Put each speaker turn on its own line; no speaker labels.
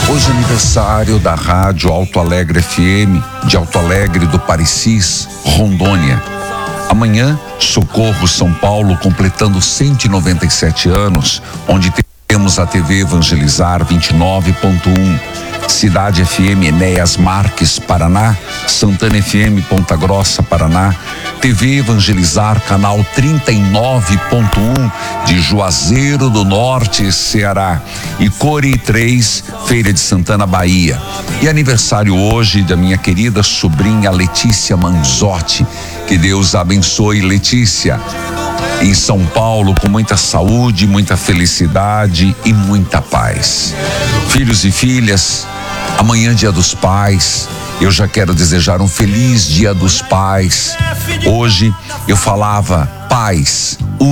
Hoje é aniversário da Rádio Alto Alegre FM, de Alto Alegre do Parecis, Rondônia. Amanhã, Socorro, São Paulo, completando 197 anos, onde temos a TV Evangelizar 29.1, Cidade FM Enéas Marques, Paraná, Santana FM Ponta Grossa, Paraná, TV Evangelizar canal 39.1 de Juazeiro do Norte, Ceará, e Core 3, Feira de Santana, Bahia. E aniversário hoje da minha querida sobrinha Letícia Manzotti. Que Deus abençoe Letícia em São Paulo com muita saúde, muita felicidade e muita paz. Filhos e filhas, amanhã Dia dos Pais, eu já quero desejar um feliz Dia dos Pais. Hoje eu falava pais,